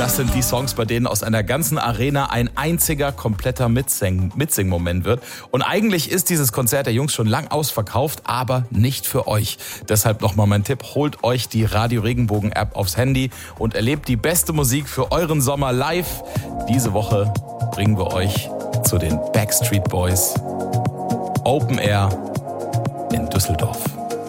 das sind die Songs, bei denen aus einer ganzen Arena ein einziger kompletter Mitsing-Moment wird. Und eigentlich ist dieses Konzert der Jungs schon lang ausverkauft, aber nicht für euch. Deshalb nochmal mein Tipp, holt euch die Radio Regenbogen App aufs Handy und erlebt die beste Musik für euren Sommer live. Diese Woche bringen wir euch zu den Backstreet Boys Open Air in Düsseldorf.